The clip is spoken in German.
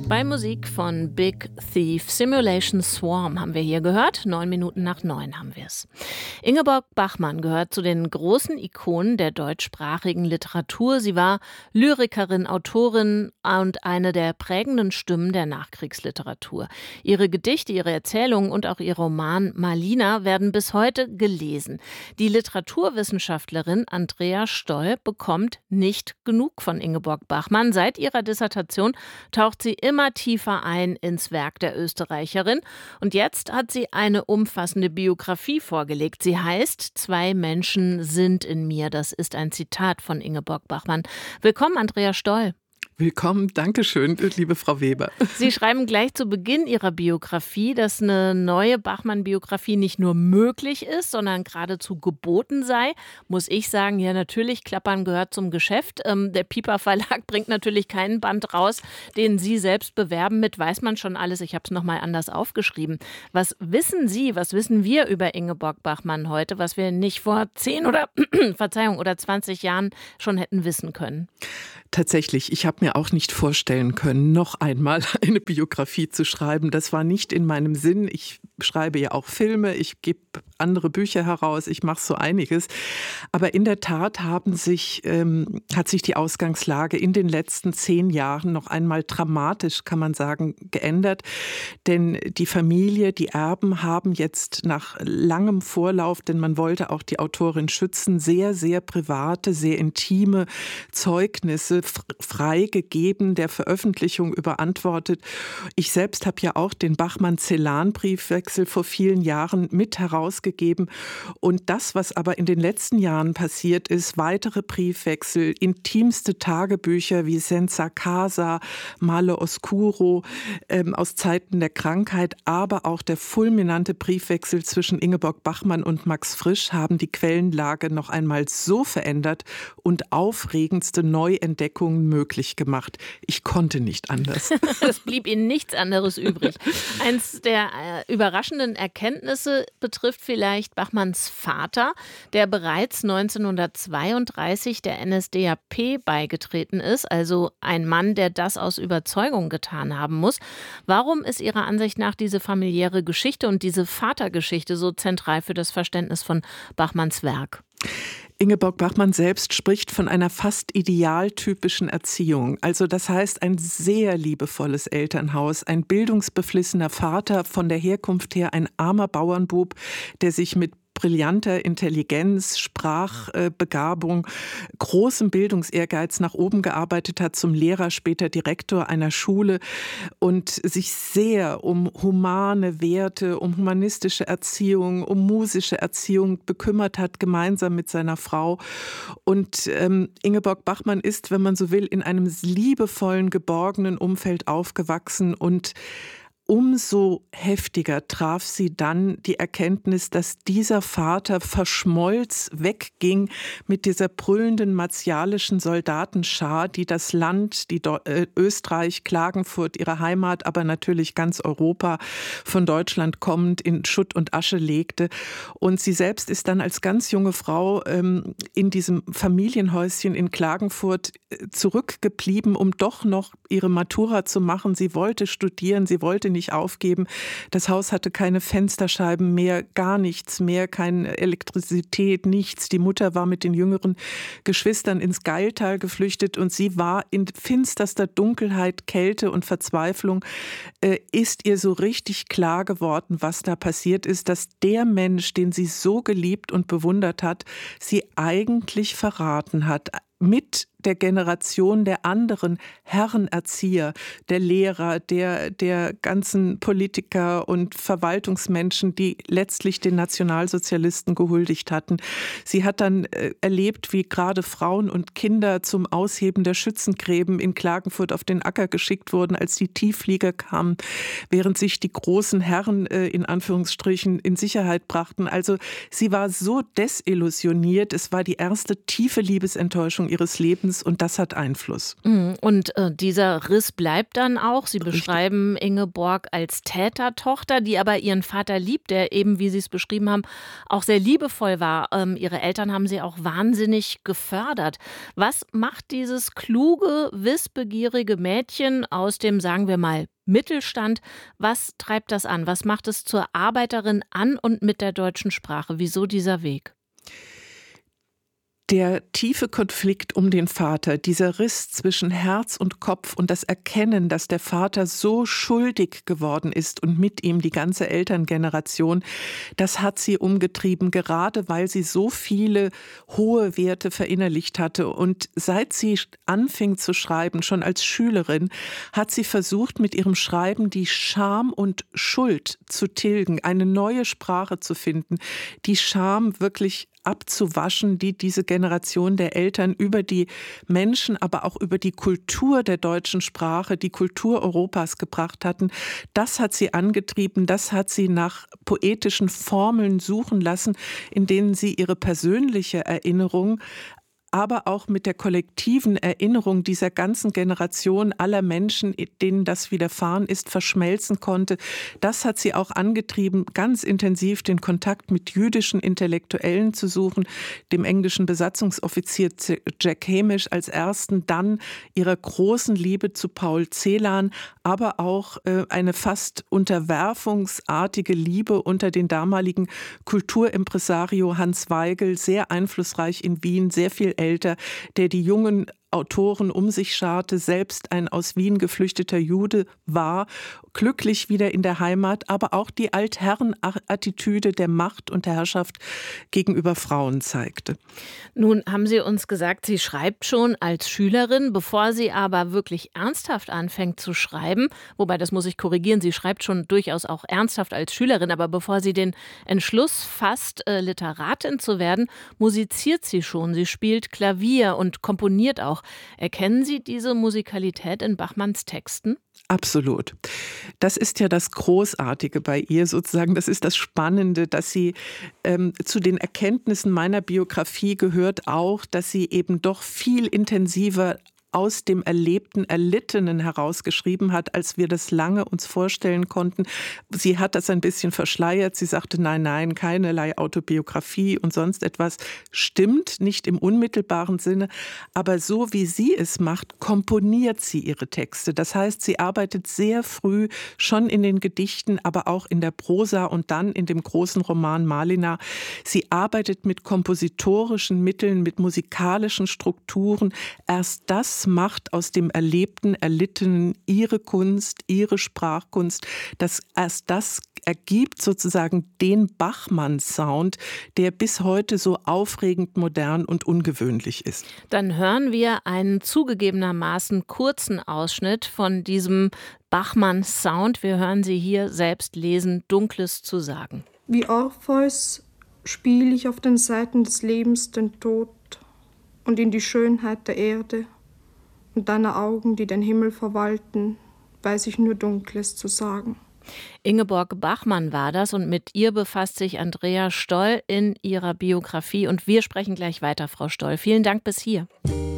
Bei Musik von Big Thief, Simulation Swarm haben wir hier gehört. 9 Minuten nach 9 haben wir es. Ingeborg Bachmann gehört zu den großen Ikonen der deutschsprachigen Literatur. Sie war Lyrikerin, Autorin und eine der prägenden Stimmen der Nachkriegsliteratur. Ihre Gedichte, ihre Erzählungen und auch ihr Roman Malina werden bis heute gelesen. Die Literaturwissenschaftlerin Andrea Stoll bekommt nicht genug von Ingeborg Bachmann. Seit ihrer Dissertation taucht sie immer tiefer ein ins Werk der Österreicherin. Und jetzt hat sie eine umfassende Biografie vorgelegt. Sie heißt »Zwei Menschen sind in mir«. Das ist ein Zitat von Ingeborg Bachmann. Willkommen, Andrea Stoll. Willkommen, danke schön, liebe Frau Weber. Sie schreiben gleich zu Beginn Ihrer Biografie, dass eine neue Bachmann-Biografie nicht nur möglich ist, sondern geradezu geboten sei. Muss ich sagen, ja natürlich, Klappern gehört zum Geschäft. Der Piper Verlag bringt natürlich keinen Band raus, den Sie selbst bewerben mit weiß man schon alles. Ich habe es nochmal anders aufgeschrieben. Was wissen Sie, was wissen wir über Ingeborg Bachmann heute, was wir nicht vor 10 oder 20 Jahren schon hätten wissen können? Tatsächlich, ich habe mir auch nicht vorstellen können, noch einmal eine Biografie zu schreiben. Das war nicht in meinem Sinn. Ich schreibe ja auch Filme, ich gebe andere Bücher heraus, ich mache so einiges. Aber in der Tat hat sich die Ausgangslage in den letzten 10 Jahren noch einmal dramatisch, kann man sagen, geändert. Denn die Familie, die Erben haben jetzt nach langem Vorlauf, denn man wollte auch die Autorin schützen, sehr, sehr private, sehr intime Zeugnisse freigegeben, der Veröffentlichung überantwortet. Ich selbst habe ja auch den Bachmann-Celan-Briefwechsel vor vielen Jahren mit herausgegeben. Und das, was aber in den letzten Jahren passiert ist, weitere Briefwechsel, intimste Tagebücher wie Senza Casa, Male Oscuro aus Zeiten der Krankheit, aber auch der fulminante Briefwechsel zwischen Ingeborg Bachmann und Max Frisch haben die Quellenlage noch einmal so verändert und aufregendste Neuentdeckungen möglich gemacht. Ich konnte nicht anders. Es blieb Ihnen nichts anderes übrig. Eins der überraschenden Erkenntnisse betrifft vielleicht Bachmanns Vater, der bereits 1932 der NSDAP beigetreten ist, also ein Mann, der das aus Überzeugung getan haben muss. Warum ist Ihrer Ansicht nach diese familiäre Geschichte und diese Vatergeschichte so zentral für das Verständnis von Bachmanns Werk? Ingeborg Bachmann selbst spricht von einer fast idealtypischen Erziehung. Also das heißt, ein sehr liebevolles Elternhaus, ein bildungsbeflissener Vater, von der Herkunft her ein armer Bauernbub, der sich mit brillanter Intelligenz, Sprachbegabung, großem Bildungsehrgeiz nach oben gearbeitet hat, zum Lehrer, später Direktor einer Schule und sich sehr um humane Werte, um humanistische Erziehung, um musische Erziehung bekümmert hat, gemeinsam mit seiner Frau. Und Ingeborg Bachmann ist, wenn man so will, in einem liebevollen, geborgenen Umfeld aufgewachsen und umso heftiger traf sie dann die Erkenntnis, dass dieser Vater verschmolz, wegging mit dieser brüllenden martialischen Soldatenschar, die das Land, Österreich, Klagenfurt, ihre Heimat, aber natürlich ganz Europa von Deutschland kommend in Schutt und Asche legte. Und sie selbst ist dann als ganz junge Frau in diesem Familienhäuschen in Klagenfurt zurückgeblieben, um doch noch ihre Matura zu machen. Sie wollte studieren, sie wollte nicht aufgeben. Das Haus hatte keine Fensterscheiben mehr, gar nichts mehr, keine Elektrizität, nichts. Die Mutter war mit den jüngeren Geschwistern ins Geiltal geflüchtet und sie war in finsterster Dunkelheit, Kälte und Verzweiflung. Ist ihr so richtig klar geworden, was da passiert ist, dass der Mensch, den sie so geliebt und bewundert hat, sie eigentlich verraten hat. Mit der Generation der anderen Herrenerzieher, der Lehrer, der ganzen Politiker und Verwaltungsmenschen, die letztlich den Nationalsozialisten gehuldigt hatten. Sie hat dann erlebt, wie gerade Frauen und Kinder zum Ausheben der Schützengräben in Klagenfurt auf den Acker geschickt wurden, als die Tiefflieger kamen, während sich die großen Herren in Anführungsstrichen in Sicherheit brachten. Also sie war so desillusioniert. Es war die erste tiefe Liebesenttäuschung Anfang ihres Lebens und das hat Einfluss. Und dieser Riss bleibt dann auch. Sie beschreiben Ingeborg als Tätertochter, die aber ihren Vater liebt, der eben, wie Sie es beschrieben haben, auch sehr liebevoll war. Ihre Eltern haben sie auch wahnsinnig gefördert. Was macht dieses kluge, wissbegierige Mädchen aus dem, sagen wir mal, Mittelstand? Was treibt das an? Was macht es zur Arbeiterin an und mit der deutschen Sprache? Wieso dieser Weg? Der tiefe Konflikt um den Vater, dieser Riss zwischen Herz und Kopf und das Erkennen, dass der Vater so schuldig geworden ist und mit ihm die ganze Elterngeneration, das hat sie umgetrieben, gerade weil sie so viele hohe Werte verinnerlicht hatte. Und seit sie anfing zu schreiben, schon als Schülerin, hat sie versucht, mit ihrem Schreiben die Scham und Schuld zu tilgen, eine neue Sprache zu finden, die Scham wirklich abzuwaschen, die diese Generation der Eltern über die Menschen, aber auch über die Kultur der deutschen Sprache, die Kultur Europas gebracht hatten. Das hat sie angetrieben, das hat sie nach poetischen Formeln suchen lassen, in denen sie ihre persönliche Erinnerung aber auch mit der kollektiven Erinnerung dieser ganzen Generation aller Menschen, denen das widerfahren ist, verschmelzen konnte. Das hat sie auch angetrieben, ganz intensiv den Kontakt mit jüdischen Intellektuellen zu suchen, dem englischen Besatzungsoffizier Jack Hamish als ersten, dann ihrer großen Liebe zu Paul Celan, aber auch eine fast unterwerfungsartige Liebe unter den damaligen Kulturimpresario Hans Weigel, sehr einflussreich in Wien, sehr viel älter, der die jungen Autoren um sich scharte, selbst ein aus Wien geflüchteter Jude war, glücklich wieder in der Heimat, aber auch die Altherrenattitüde der Macht und der Herrschaft gegenüber Frauen zeigte. Nun haben Sie uns gesagt, sie schreibt schon als Schülerin, bevor sie aber wirklich ernsthaft anfängt zu schreiben, wobei das muss ich korrigieren, sie schreibt schon durchaus auch ernsthaft als Schülerin, aber bevor sie den Entschluss fasst, Literatin zu werden, musiziert sie schon. Sie spielt Klavier und komponiert auch. Erkennen Sie diese Musikalität in Bachmanns Texten? Absolut. Das ist ja das Großartige bei ihr sozusagen, das ist das Spannende, dass sie zu den Erkenntnissen meiner Biografie gehört auch, dass sie eben doch viel intensiver aus dem Erlebten, Erlittenen herausgeschrieben hat, als wir das lange uns vorstellen konnten. Sie hat das ein bisschen verschleiert. Sie sagte, nein, keinerlei Autobiografie und sonst etwas. Stimmt, nicht im unmittelbaren Sinne, aber so wie sie es macht, komponiert sie ihre Texte. Das heißt, sie arbeitet sehr früh schon in den Gedichten, aber auch in der Prosa und dann in dem großen Roman Malina. Sie arbeitet mit kompositorischen Mitteln, mit musikalischen Strukturen. Erst das macht aus dem Erlebten, Erlittenen ihre Kunst, ihre Sprachkunst. Erst das ergibt sozusagen den Bachmann-Sound, der bis heute so aufregend, modern und ungewöhnlich ist. Dann hören wir einen zugegebenermaßen kurzen Ausschnitt von diesem Bachmann-Sound. Wir hören Sie hier selbst lesen, Dunkles zu sagen. Wie Orpheus spiele ich auf den Seiten des Lebens den Tod und in die Schönheit der Erde. Und deine Augen, die den Himmel verwalten, weiß ich nur Dunkles zu sagen. Ingeborg Bachmann war das und mit ihr befasst sich Andrea Stoll in ihrer Biografie. Und wir sprechen gleich weiter, Frau Stoll. Vielen Dank bis hier.